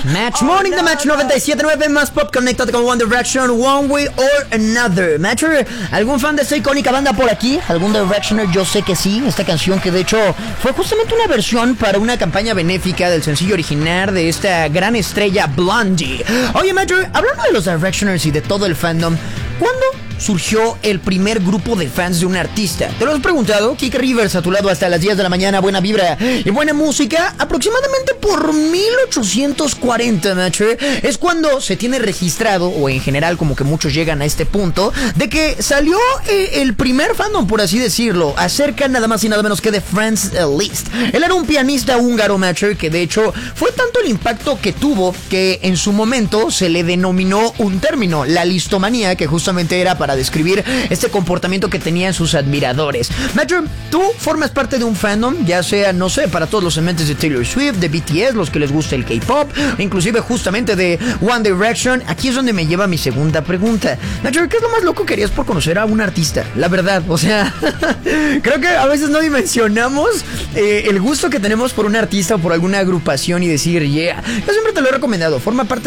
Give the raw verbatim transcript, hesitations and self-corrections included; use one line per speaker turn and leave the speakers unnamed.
Match Morning, The Match noventa y siete punto nueve, más pop, conectado con One Direction, One Way or Another. Matcher, ¿algún fan de esta icónica banda por aquí? ¿Algún Directioner? Yo sé que sí. Esta canción que de hecho fue justamente una versión para una campaña benéfica del sencillo original de esta gran estrella Blondie. Oye, Matcher, hablando de los Directioners y de todo el fandom, ¿cuándo surgió el primer grupo de fans de un artista? ¿Te lo has preguntado? Kike Rivers a tu lado hasta las diez de la mañana, buena vibra y buena música. Aproximadamente por mil ochocientos cuarenta, macho, es cuando se tiene registrado, o en general como que muchos llegan a este punto, de que salió eh, el primer fandom, por así decirlo, acerca nada más y nada menos que de Franz Liszt. Él era un pianista húngaro, macho, que de hecho fue tanto el impacto que tuvo que en su momento se le denominó un término, la listomanía, que justamente era para describir este comportamiento que tenían sus admiradores. Matcher, tú formas parte de un fandom, ya sea, no sé, para todos los amantes de Taylor Swift, de B T S, los que les gusta el K-pop, inclusive justamente de One Direction. Aquí es donde me lleva mi segunda pregunta. Matcher, ¿qué es lo más loco que harías por conocer a un artista? La verdad, o sea, creo que a veces no dimensionamos eh, el gusto que tenemos por un artista o por alguna agrupación y decir, yeah, yo siempre te lo he recomendado, forma parte